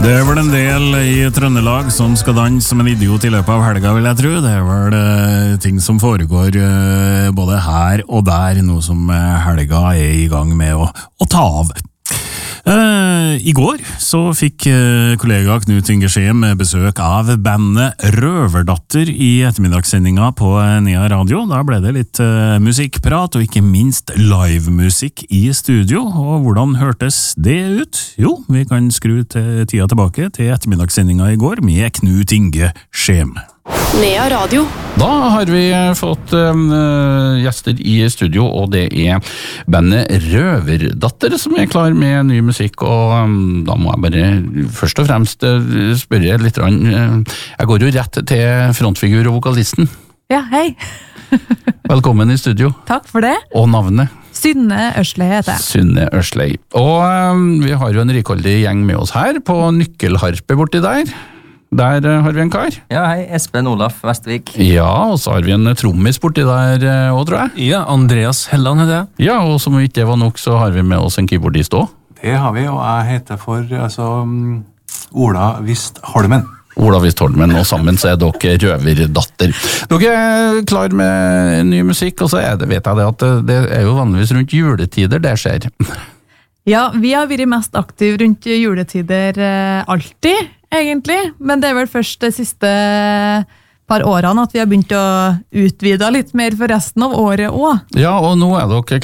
Det vel en del i Trøndelag som skal danse som en idiot i løpet av helga, vil jeg tro. Det vel ting som foregår både her og der, noe som helga i gang med å ta av. I går så fikk kollega Knut Inge Skjem besøk av bandet Røverdatter i ettermiddagssendinga på Nea Radio. Da ble det litt musikkprat og ikke minst livemusikk i studio. Og hvordan hørtes det ut? Jo, vi kan skru tida tilbake til ettermiddagssendinga i går med Knut Inge Skjem. Nea Radio. Da har vi fått gjester i studio, og det bandet Røverdatter som klar med ny musikk, og da må jeg bare først og fremst spørre litt. Jeg går jo rett til frontfigur og vokalisten. Ja, hei. Velkommen i studio. Takk for det. Og navnet? Synne Ørsley heter jeg. Synne Ørsley. Og vi har jo en rikholdig gjeng med oss her på Nykkelharpe borti der. Der har vi en kar. Ja, hei, Espen Olaf Vestvik. Ja, og så har vi en trommis borti der også, tror jeg. Ja, Andreas Helland heter jeg. Ja, og som ikke var nok, så har vi med oss en keyboardist også. Det har vi, og jeg heter Ola Vist Holmen. Ola Vist Holmen, og sammen så dere Røverdatter. Dere klar med ny musikk, og så vet jeg at det jo vanligvis rundt juletider det skjer. Ja, vi har vært mest aktive rundt juletider alltid, egentlig. Men det vel først de siste par årene at vi har begynt å utvide litt mer for resten av året også. Ja, og nå dere